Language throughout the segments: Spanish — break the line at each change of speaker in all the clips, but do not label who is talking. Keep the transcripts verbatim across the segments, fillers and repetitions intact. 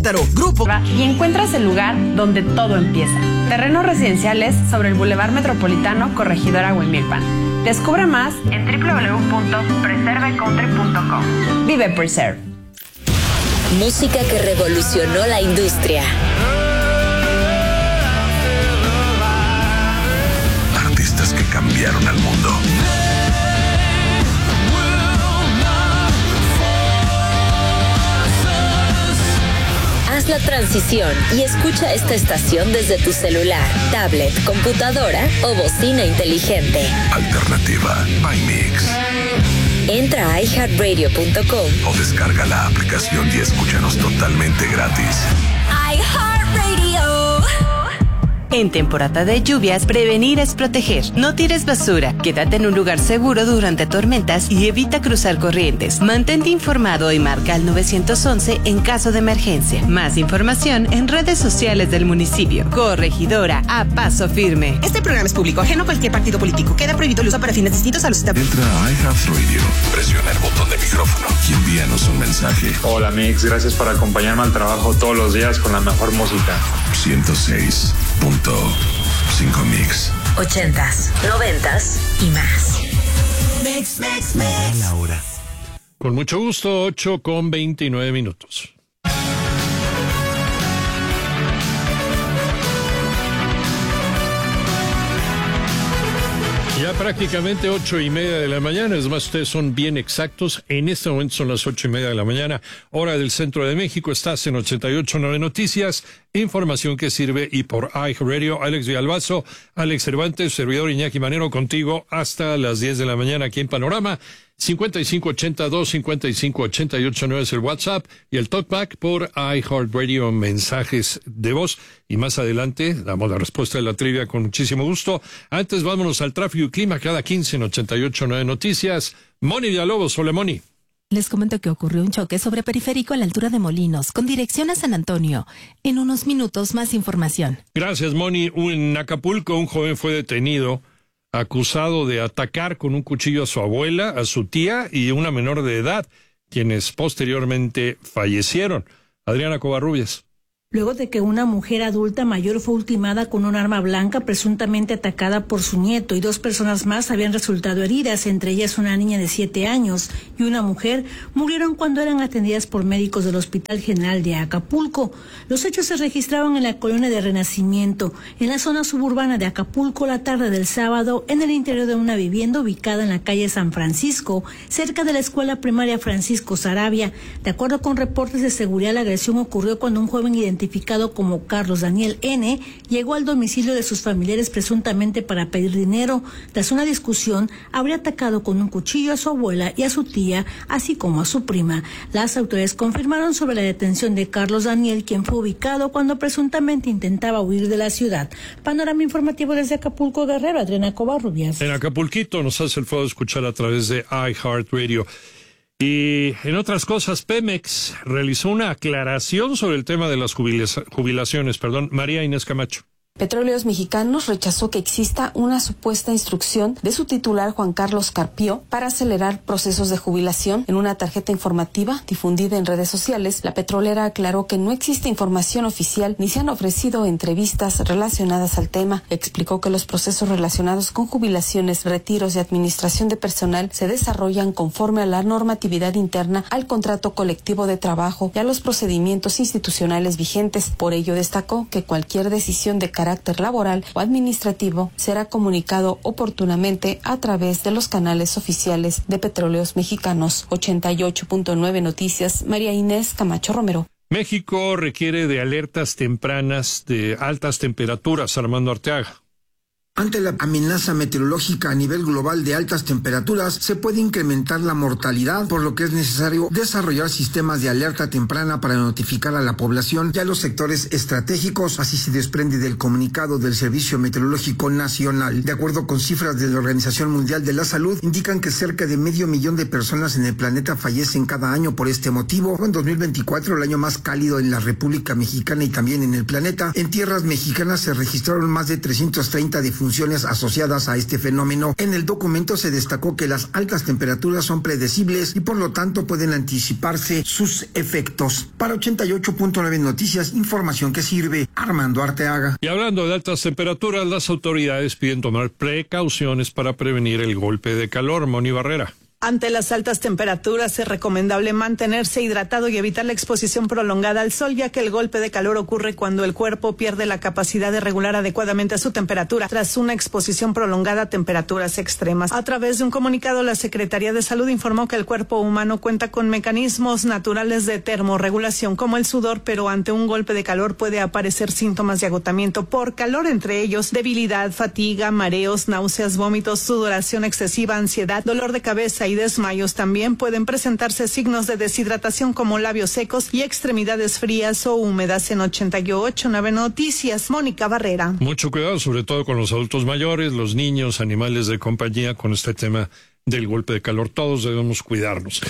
Querétaro, Grupo...
Y encuentras el lugar donde todo empieza. Terrenos residenciales sobre el Boulevard Metropolitano, Corregidora Huimilpan. Descubre más en doble u doble u doble u punto preserve country punto com. Vive Preserve.
Música que revolucionó la industria.
Artistas que cambiaron al mundo.
Haz la transición y escucha esta estación desde tu celular, tablet, computadora o bocina inteligente.
Alternativa by Mix.
Entra a i heart radio punto com
o descarga la aplicación y escúchanos totalmente gratis.
iHeartRadio.
En temporada de lluvias, prevenir es proteger. No tires basura. Quédate en un lugar seguro durante tormentas y evita cruzar corrientes. Mantente informado y marca al nueve once en caso de emergencia. Más información en redes sociales del municipio. Corregidora, a paso firme.
Este programa es público, ajeno a cualquier partido político. Queda prohibido el uso para fines distintos a los establecimientos.
Entra a iHeartRadio, presiona el botón de micrófono y envíanos un mensaje.
Hola Mix, gracias por acompañarme al trabajo todos los días con la mejor música.
ciento seis punto cinco Mix.
Ochentas, noventas y más.
Mix, mix, mix.
La hora. Con mucho gusto, ocho con veintinueve minutos. Ya prácticamente ocho y media de la mañana, es más, ustedes son bien exactos. En este momento son las ocho y media de la mañana, hora del centro de México. Estás en ochenta y ocho punto nueve Noticias, información que sirve, y por iHeartRadio. Alex Villalbazo, Alex Cervantes, servidor Iñaki Manero, contigo hasta las diez de la mañana aquí en Panorama. cincuenta y cinco ochenta y dos, cincuenta y cinco ochenta y ocho nueve es el WhatsApp y el Talkback por iHeartRadio, mensajes de voz. Y más adelante damos la respuesta de la trivia con muchísimo gusto. Antes vámonos al tráfico y clima cada quince en ochenta y ocho punto nueve Noticias. Moni Villalobos, hola Moni.
Les comento que ocurrió un choque sobre Periférico a la altura de Molinos, con dirección a San Antonio. En unos minutos más información.
Gracias Moni. En Acapulco un joven fue detenido acusado de atacar con un cuchillo a su abuela, a su tía y una menor de edad, quienes posteriormente fallecieron. Adriana Covarrubias.
Luego de que una mujer adulta mayor fue ultimada con un arma blanca, presuntamente atacada por su nieto, y dos personas más habían resultado heridas, entre ellas una niña de siete años y una mujer, murieron cuando eran atendidas por médicos del Hospital General de Acapulco. Los hechos se registraron en la colonia de Renacimiento, en la zona suburbana de Acapulco, la tarde del sábado, en el interior de una vivienda ubicada en la calle San Francisco, cerca de la escuela primaria Francisco Sarabia. De acuerdo con reportes de seguridad, la agresión ocurrió cuando un joven identificado identificado como Carlos Daniel N., llegó al domicilio de sus familiares presuntamente para pedir dinero. Tras una discusión, habría atacado con un cuchillo a su abuela y a su tía, así como a su prima. Las autoridades confirmaron sobre la detención de Carlos Daniel, quien fue ubicado cuando presuntamente intentaba huir de la ciudad. Panorama informativo desde Acapulco, Guerrero, Adriana Covarrubias.
En Acapulquito nos hace el favor de escuchar a través de iHeartRadio. Y en otras cosas, Pemex realizó una aclaración sobre el tema de las jubila- jubilaciones. Perdón, María Inés Camacho.
Petróleos Mexicanos rechazó que exista una supuesta instrucción de su titular Juan Carlos Carpio para acelerar procesos de jubilación. En una tarjeta informativa difundida en redes sociales, la petrolera aclaró que no existe información oficial ni se han ofrecido entrevistas relacionadas al tema. Explicó que los procesos relacionados con jubilaciones, retiros y administración de personal se desarrollan conforme a la normatividad interna, al contrato colectivo de trabajo y a los procedimientos institucionales vigentes. Por ello destacó que cualquier decisión de carácter laboral o administrativo será comunicado oportunamente a través de los canales oficiales de Petróleos Mexicanos. ochenta y ocho punto nueve Noticias, María Inés Camacho Romero.
México requiere de alertas tempranas de altas temperaturas. Armando Arteaga.
Ante la amenaza meteorológica a nivel global de altas temperaturas, se puede incrementar la mortalidad, por lo que es necesario desarrollar sistemas de alerta temprana para notificar a la población y a los sectores estratégicos. Así se desprende del comunicado del Servicio Meteorológico Nacional. De acuerdo con cifras de la Organización Mundial de la Salud, indican que cerca de medio millón de personas en el planeta fallecen cada año por este motivo. En dos mil veinticuatro, el año más cálido en la República Mexicana y también en el planeta, en tierras mexicanas se registraron más de trescientos treinta defunciones disfunciones asociadas a este fenómeno. En el documento se destacó que las altas temperaturas son predecibles y por lo tanto pueden anticiparse sus efectos. Para ochenta y ocho punto nueve Noticias, información que sirve. Armando Arteaga.
Y hablando de altas temperaturas, las autoridades piden tomar precauciones para prevenir el golpe de calor. Moni Barrera.
Ante las altas temperaturas es recomendable mantenerse hidratado y evitar la exposición prolongada al sol, ya que el golpe de calor ocurre cuando el cuerpo pierde la capacidad de regular adecuadamente su temperatura tras una exposición prolongada a temperaturas extremas. A través de un comunicado, la Secretaría de Salud informó que el cuerpo humano cuenta con mecanismos naturales de termorregulación como el sudor, pero ante un golpe de calor puede aparecer síntomas de agotamiento por calor, entre ellos debilidad, fatiga, mareos, náuseas, vómitos, sudoración excesiva, ansiedad, dolor de cabeza y desmayos. También pueden presentarse signos de deshidratación como labios secos y extremidades frías o húmedas. En ochenta y ocho punto nueve Noticias, Mónica Barrera.
Mucho cuidado, sobre todo con los adultos mayores, los niños, animales de compañía, con este tema del golpe de calor. Todos debemos cuidarnos.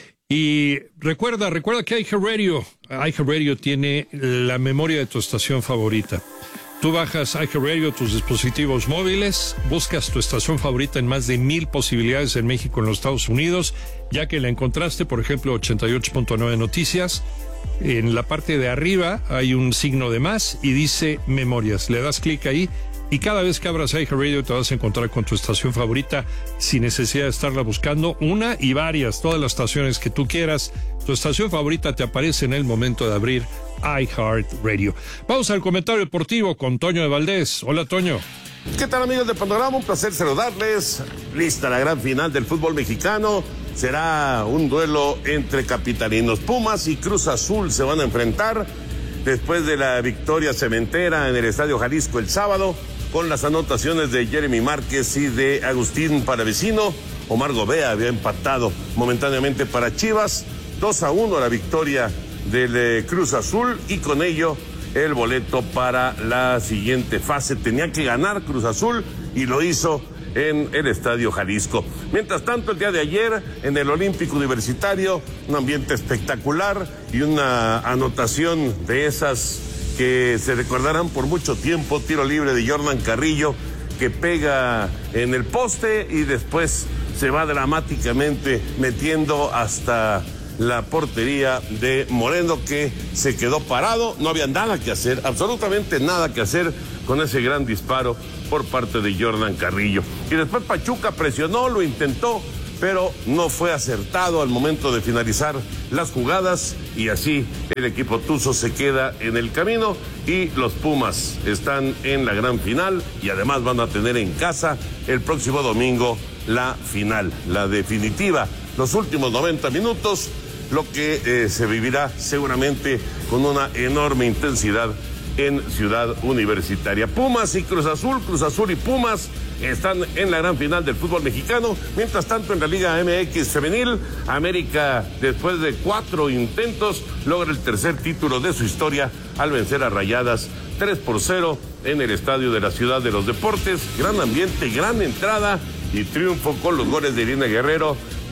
Y recuerda, recuerda que iHeartRadio, iHeartRadio tiene la memoria de tu estación favorita. Tú bajas iHeartRadio a tus dispositivos móviles, buscas tu estación favorita en más de mil posibilidades en México, en los Estados Unidos, ya que la encontraste, por ejemplo, ochenta y ocho punto nueve Noticias. En la parte de arriba hay un signo de más y dice Memorias. Le das clic ahí y cada vez que abras iHeartRadio te vas a encontrar con tu estación favorita sin necesidad de estarla buscando, una y varias, todas las estaciones que tú quieras. Tu estación favorita te aparece en el momento de abrir iHeartRadio. Vamos al comentario deportivo con Toño de Valdés. Hola, Toño.
¿Qué tal, amigos de Panorama? Un placer saludarles. Lista la gran final del fútbol mexicano. Será un duelo entre capitalinos. Pumas y Cruz Azul se van a enfrentar después de la victoria cementera en el Estadio Jalisco el sábado, con las anotaciones de Jeremy Márquez y de Agustín Palavecino. Omar Gobea había empatado momentáneamente para Chivas. dos a uno la victoria del eh, Cruz Azul, y con ello el boleto para la siguiente fase. Tenía que ganar Cruz Azul y lo hizo en el Estadio Jalisco. Mientras tanto, el día de ayer en el Olímpico Universitario, un ambiente espectacular y una anotación de esas que se recordarán por mucho tiempo. Tiro libre de Jordan Carrillo que pega en el poste y después se va dramáticamente metiendo hasta la portería de Moreno, que se quedó parado. No había nada que hacer, absolutamente nada que hacer con ese gran disparo por parte de Jordan Carrillo. Y después Pachuca presionó, lo intentó, pero no fue acertado al momento de finalizar las jugadas, y así el equipo tuzo se queda en el camino y los Pumas están en la gran final, y además van a tener en casa el próximo domingo la final, la definitiva, los últimos noventa minutos, lo que eh, se vivirá seguramente con una enorme intensidad en Ciudad Universitaria. Pumas y Cruz Azul, Cruz Azul y Pumas están en la gran final del fútbol mexicano. Mientras tanto, en la Liga M X femenil, América, después de cuatro intentos, logra el tercer título de su historia al vencer a Rayadas tres por cero en el Estadio de la Ciudad de los Deportes. Gran ambiente, gran entrada y triunfo con los goles de Irina Guerrero,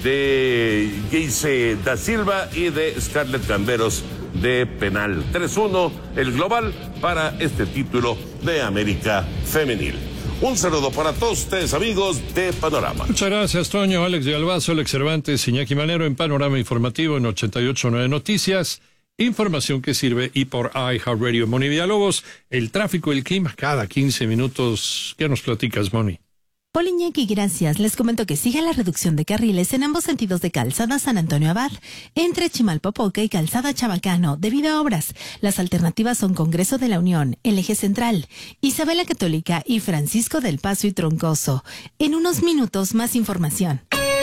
de Geise da Silva y de Scarlett Camberos de penal. tres uno el global para este título de América femenil. Un saludo para todos ustedes, amigos de Panorama.
Muchas gracias, Toño. Alex de Albazo, Alex Cervantes, Iñaki Manero en Panorama Informativo en ochenta y ocho punto nueve Noticias. Información que sirve y por iHeartRadio. Moni Villalobos, el tráfico y el clima cada quince minutos. ¿Qué nos platicas, Moni?
Hola, Iñaki, gracias. Les comento que sigue la reducción de carriles en ambos sentidos de Calzada San Antonio Abad, entre Chimalpopoca y Calzada Chabacano, debido a obras. Las alternativas son Congreso de la Unión, el Eje Central, Isabel la Católica y Francisco del Paso y Troncoso. En unos minutos, más información.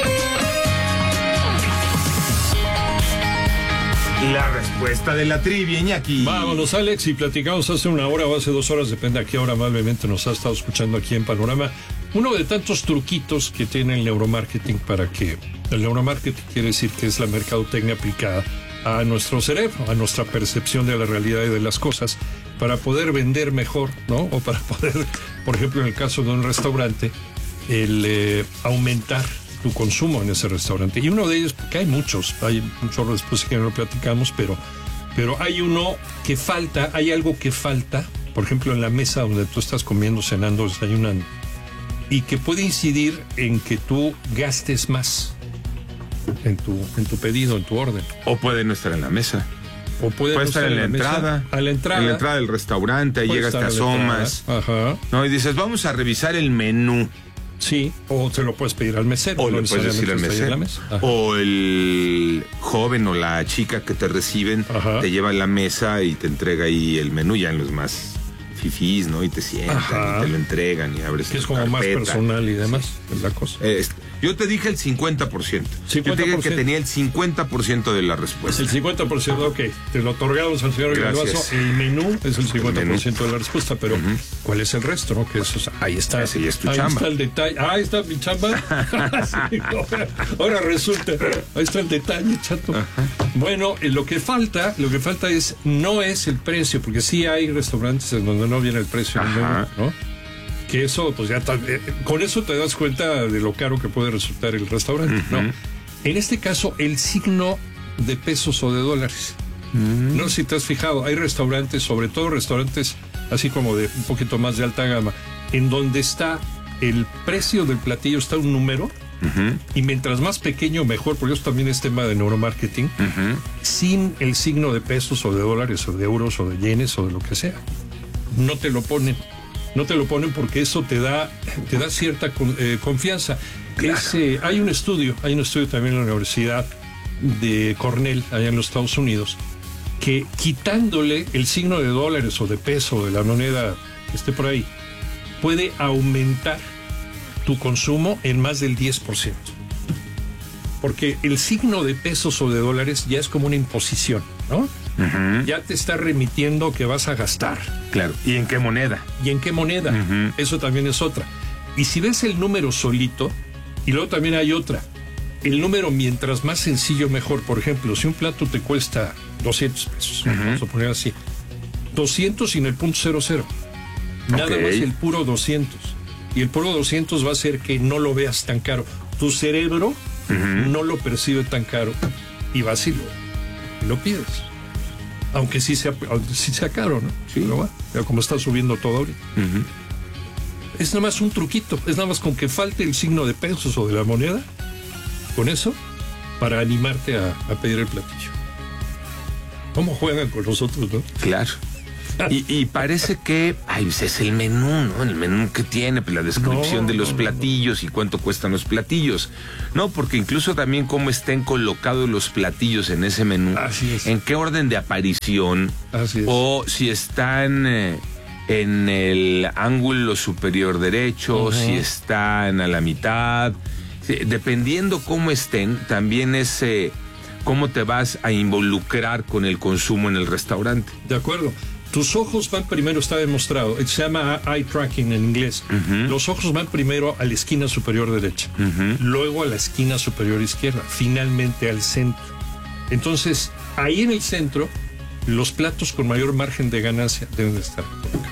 La respuesta de la trivia, Iñaki.
Vámonos, Alex, y platicamos hace una hora o hace dos horas, depende a qué hora amablemente nos ha estado escuchando aquí en Panorama. Uno de tantos truquitos que tiene el neuromarketing para que... El neuromarketing quiere decir que es la mercadotecnia aplicada a nuestro cerebro, a nuestra percepción de la realidad y de las cosas, para poder vender mejor, ¿no? O para poder, por ejemplo, en el caso de un restaurante, el eh, aumentar tu consumo en ese restaurante. Y uno de ellos, porque hay muchos, hay un chorro después que no lo platicamos, pero, pero hay uno que falta, hay algo que falta por ejemplo, en la mesa donde tú estás comiendo, cenando, desayunando, y que puede incidir en que tú gastes más en tu, en tu pedido, en tu orden.
O puede no estar en la mesa.
O puede,
puede
no
estar en la,
en la
entrada,
mesa, a la entrada.
En la entrada del restaurante, ahí llegas, te asomas.
Ajá.
No, y dices, vamos a revisar el menú.
Sí, o te lo puedes pedir al mesero.
O
no
le puedes decir al mesero. O el joven o la chica que te reciben, Ajá. te lleva a la mesa y te entrega ahí el menú, ya en los más fifís, ¿no? Y te sientan, Ajá. y te lo entregan y abres
que es como carpeta. Más personal y demás, sí. es la cosa.
Eh, yo te dije el cincuenta por ciento. cincuenta por ciento. Yo te dije que tenía el cincuenta por ciento de la respuesta.
El cincuenta por ciento, ok. Te lo otorgamos al señor Galvazo. El menú es el cincuenta por ciento de la respuesta, pero uh-huh. ¿cuál es el resto, no? Que eso, ahí está.
Ese ya es tu
ahí
chamba.
Ahí está el detalle. Ah, ahí está mi chamba. sí, ahora, ahora resulta. Ahí está el detalle, chato. Uh-huh. Bueno, eh, lo que falta, lo que falta es, no es el precio, porque sí hay restaurantes en donde no viene el precio en el menú, ¿no? Que eso, pues ya está, eh, con eso te das cuenta de lo caro que puede resultar el restaurante, uh-huh. ¿no? En este caso, el signo de pesos o de dólares. Uh-huh. No sé si te has fijado, hay restaurantes, sobre todo restaurantes así como de un poquito más de alta gama, en donde está el precio del platillo, está un número, uh-huh. y mientras más pequeño, mejor, porque eso también es tema de neuromarketing, uh-huh. sin el signo de pesos o de dólares o de euros o de yenes o de lo que sea. No te lo ponen. No te lo ponen porque eso te da, te da cierta con, eh, confianza. Claro. Es, eh, hay un estudio, hay un estudio también en la Universidad de Cornell, allá en los Estados Unidos, que quitándole el signo de dólares o de peso o de la moneda que esté por ahí, puede aumentar tu consumo en más del diez por ciento. Porque el signo de pesos o de dólares ya es como una imposición, ¿no? Uh-huh. Ya te está remitiendo que vas a gastar.
Claro. ¿Y en qué moneda?
¿Y en qué moneda? Uh-huh. Eso también es otra. Y si ves el número solito, y luego también hay otra. El número, mientras más sencillo, mejor. Por ejemplo, si un plato te cuesta doscientos pesos, uh-huh. vamos a poner así, doscientos sin el punto cero cero. Nada okay. más el puro doscientos. Y el puro doscientos va a hacer que no lo veas tan caro. Tu cerebro uh-huh. no lo percibe tan caro. Y vas y lo, y lo pides. Aunque sí sea, sí sea caro, ¿no? Sí. Pero bueno, ya como está subiendo todo ahorita. Uh-huh. Es nada más un truquito. Es nada más con que falte el signo de pesos o de la moneda. Con eso, para animarte a, a pedir el platillo. ¿Cómo juegan con nosotros, no?
Claro. Y, y parece que, ay, pues es el menú, ¿no? El menú que tiene, pues la descripción no, de los no, platillos no. y cuánto cuestan los platillos. No, porque incluso también cómo estén colocados los platillos en ese menú.
Así es.
En qué orden de aparición.
Así es.
O si están eh, en el ángulo superior derecho, uh-huh. si están a la mitad. Sí, dependiendo cómo estén, también es eh, cómo te vas a involucrar con el consumo en el restaurante.
De acuerdo. Tus ojos van primero, está demostrado, se llama eye tracking en inglés. Uh-huh. Los ojos van primero a la esquina superior derecha, uh-huh. luego a la esquina superior izquierda, finalmente al centro. Entonces, ahí en el centro, los platos con mayor margen de ganancia deben de estar colocados.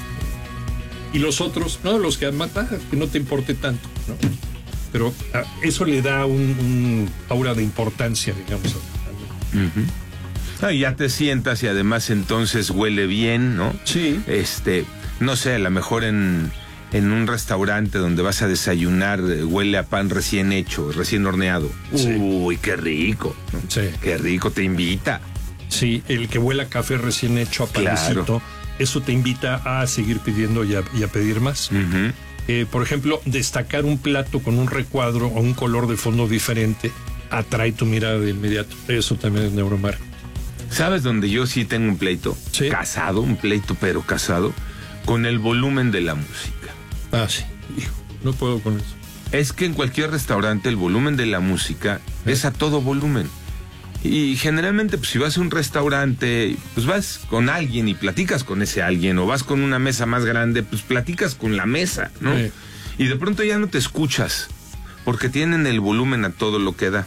Y los otros, no, los que matan, que no te importe tanto, ¿no? Pero a, eso le da un, un aura de importancia, digamos.
Uh-huh. No, y ya te sientas y además entonces huele bien, ¿no?
Sí.
Este, no sé, a lo mejor en, en un restaurante donde vas a desayunar huele a pan recién hecho, recién horneado. Sí. Uy, qué rico, ¿no?
Sí.
Qué rico, te invita.
Sí, el que huele a café recién hecho a panecito, claro. Eso te invita a seguir pidiendo y a, y a pedir más.
Uh-huh.
Eh, por ejemplo, destacar un plato con un recuadro o un color de fondo diferente atrae tu mirada de inmediato. Eso también es neuromarketing.
¿Sabes dónde yo sí tengo un pleito?
Sí.
Casado, un pleito, pero casado, con el volumen de la música.
Ah, sí. Hijo, no puedo con eso.
Es que en cualquier restaurante el volumen de la música ¿Eh? es a todo volumen. Y generalmente, pues si vas a un restaurante, pues vas con alguien y platicas con ese alguien, o vas con una mesa más grande, pues platicas con la mesa, ¿no? Sí. Y de pronto ya no te escuchas, porque tienen el volumen a todo lo que da.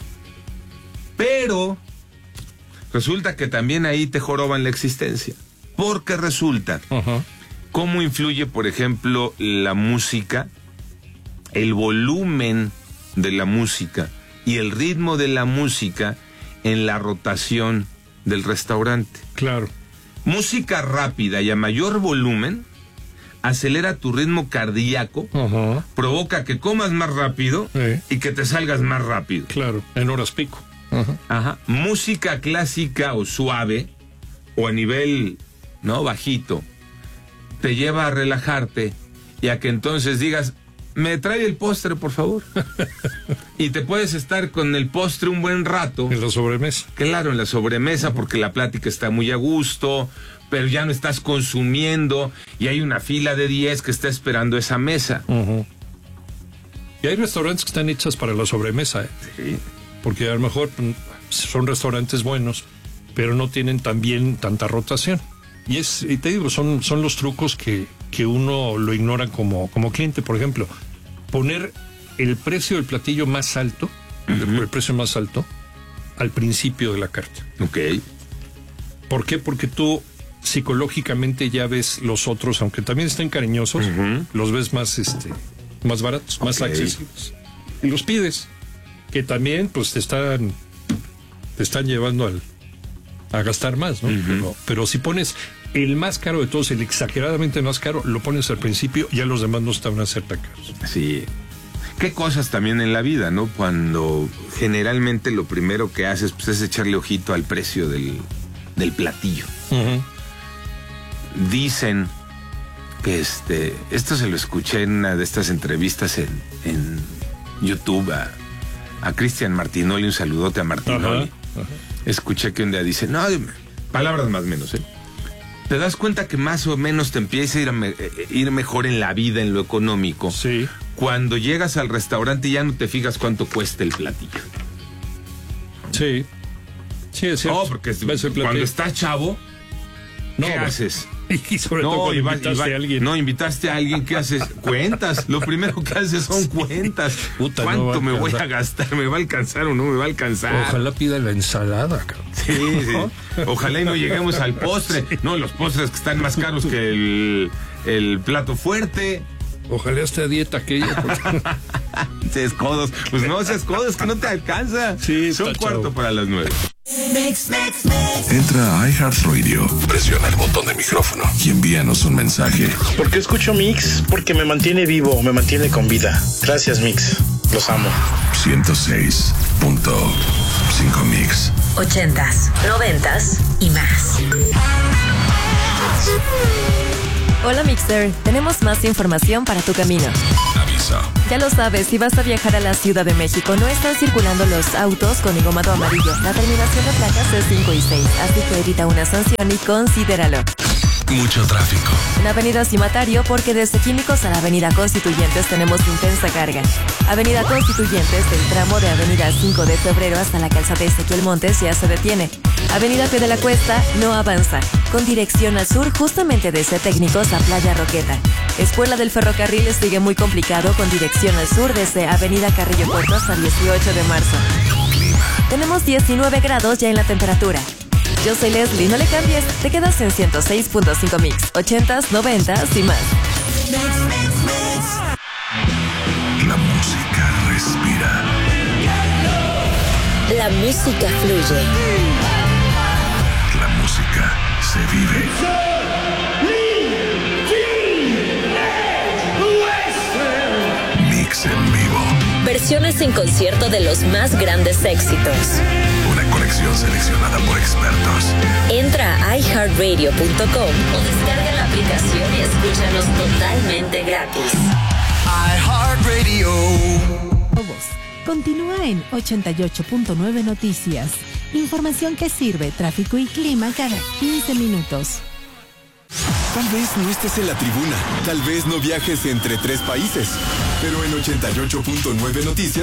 Pero resulta que también ahí te joroban la existencia, porque resulta uh-huh. cómo influye, por ejemplo, la música, el volumen de la música y el ritmo de la música en la rotación del restaurante.
Claro.
música rápida y a mayor volumen acelera tu ritmo cardíaco, uh-huh. provoca que comas más rápido sí. y que te salgas más rápido.
Claro, en horas pico.
Uh-huh. Ajá. Música clásica o suave o a nivel no bajito te lleva a relajarte y a que entonces digas, me trae el postre, por favor. Y te puedes estar con el postre un buen rato.
En la sobremesa.
Claro, en la sobremesa, porque la plática está muy a gusto, pero ya no estás consumiendo y hay una fila de diez que está esperando esa mesa.
Uh-huh. Y hay restaurantes que están hechos para la sobremesa, ¿eh?
Sí.
Porque a lo mejor son restaurantes buenos, pero no tienen también tanta rotación. Y es, y te digo, son, son los trucos que, que uno lo ignora como, como cliente. Por ejemplo, poner el precio del platillo más alto, uh-huh. el, el precio más alto, al principio de la carta.
Ok.
¿Por qué? Porque tú psicológicamente ya ves los otros, aunque también estén cariñosos, uh-huh. los ves más, este, más baratos, okay. más accesibles. Y los pides, que también pues te están, te están llevando al, a gastar más, ¿no? Uh-huh. Pero, pero si pones el más caro de todos, el exageradamente más caro, lo pones al principio, ya los demás no están a ser tan caros.
Sí. Qué cosas también en la vida, ¿no? Cuando generalmente lo primero que haces pues, es echarle ojito al precio del, del platillo.
Uh-huh.
Dicen que este, esto se lo escuché en una de estas entrevistas en, en YouTube a, a Cristian Martinoli, un saludote a Martinoli. Uh-huh. Uh-huh. Escuché que un día dice, no, palabras más o menos, ¿eh? Te das cuenta que más o menos te empieza a ir, a me, ir mejor en la vida, en lo económico.
Sí.
Cuando llegas al restaurante y ya no te fijas cuánto cuesta el platillo.
Sí. Sí, es cierto.
Oh, porque cuando estás chavo, ¿qué no, haces?
Y sobre
no,
todo cuando
iba,
invitaste
iba,
a alguien.
No, invitaste a alguien, ¿qué haces? Cuentas. Lo primero que haces son cuentas.
Puta,
¿Cuánto
no
me voy a gastar? ¿Me va a alcanzar o no me va a alcanzar?
Ojalá pida la ensalada, cabrón.
Sí, sí. Ojalá y no lleguemos al postre. Sí. No, los postres que están más caros que el, el plato fuerte.
Ojalá esté a dieta aquella. Porque...
seas codos. Pues no seas codos, que no te alcanza.
Sí,
son cuarto chavo. Para las nueve.
Mix, mix, mix.
Entra a iHeartRadio, presiona el botón de micrófono y envíanos un mensaje.
¿Por qué escucho Mix? Porque me mantiene vivo, me mantiene con vida. Gracias, Mix. Los amo.
ciento seis punto cinco Mix.
Ochentas, noventas y más. Hola Mixer, tenemos más información para tu camino.
Aviso.
Ya lo sabes, si vas a viajar a la Ciudad de México, no están circulando los autos con engomado amarillo. La terminación de placas es cinco y seis, así que evita una sanción y considéralo.
Mucho tráfico.
En Avenida Cimatario, porque desde Químicos a la Avenida Constituyentes tenemos intensa carga. Avenida Constituyentes, el tramo de Avenida cinco de febrero hasta la calzada Ezequiel Montes ya se detiene. Avenida Pie de la Cuesta no avanza. Con dirección al sur, justamente desde Técnicos a Playa Roqueta. Escuela del Ferrocarril sigue muy complicado con dirección al sur desde Avenida Carrillo Puerto hasta dieciocho de marzo.
Clima.
Tenemos diecinueve grados ya en la temperatura. Yo soy Leslie, no le cambies, te quedas en ciento seis punto cinco Mix, ochentas, noventas y más.
Mix, mix, mix.
La música respira.
La música fluye.
La música se vive. Mix en vivo.
Versiones en concierto de los más grandes éxitos.
Una colección seleccionada por expertos.
Entra a i heart radio punto com o descarga la aplicación y escúchanos totalmente gratis.
iHeartRadio.
Continúa en ochenta y ocho punto nueve Noticias. Información que sirve, tráfico y clima cada quince minutos.
Tal vez no estés en la tribuna, tal vez no viajes entre tres países, pero en ochenta y ocho punto nueve Noticias